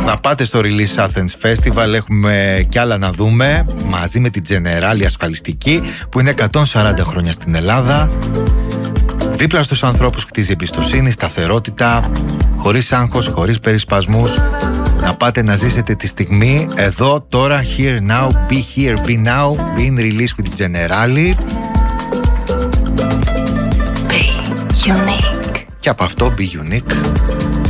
Να πάτε στο Release Athens Festival, έχουμε κι άλλα να δούμε, μαζί με την Generali ασφαλιστική που είναι 140 χρόνια στην Ελλάδα. Δίπλα στους ανθρώπους κτίζει εμπιστοσύνη, σταθερότητα, χωρίς άγχος, χωρίς περισπασμούς. Να πάτε να ζήσετε τη στιγμή, εδώ, τώρα, here now, be here, be now, be in release with the Generali. Be unique. Και από αυτό, be unique.